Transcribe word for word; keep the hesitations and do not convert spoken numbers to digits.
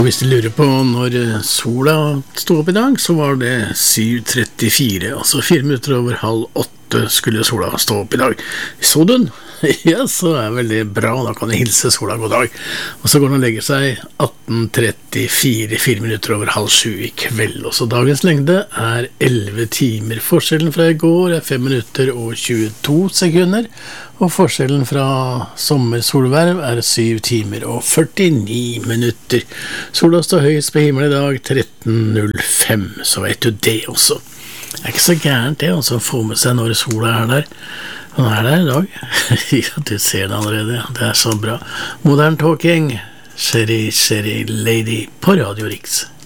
hvis du lurer på når sola stod opp i dag, så var det syv trettifire, altså fire minutter over halv åtte skulle sola stå opp i dag. Så du den? Ja, så er det veldig bra, da kan jeg hilse sola god dag. Og så går den og legger seg atten trettifire, fire minutter over halv sju i kveld. Og så dagens lengde er elleve timer. Forskjellen fra i går er fem minutter og tjueto sekunder, og forskjellen fra sommersolverv er syv timer og førtini minutter. Sola står høyest på himmelen i dag, tretten null fem, så vet du det også. Det er ikke så gærent det, altså, å få med seg når sola er der. Han er der i dag. Ja, du ser det allerede. Det er så bra. Modern Talking, Sherry, Sherry Lady på Radio Riks.